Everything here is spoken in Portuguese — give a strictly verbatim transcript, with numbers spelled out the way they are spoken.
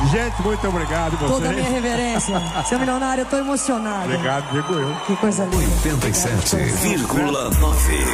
Gente, muito obrigado vocês. Toda a minha reverência. Seu milionário, eu tô emocionado. Obrigado, digo eu. Que coisa linda. oitenta e sete vírgula nove